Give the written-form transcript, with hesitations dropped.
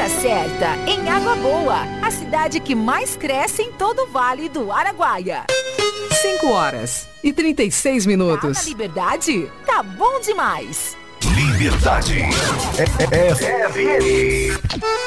hora certa, em Água Boa, a cidade que mais cresce em todo o Vale do Araguaia. 5h36. Tá na Liberdade? Tá bom demais. Liberdade. FM.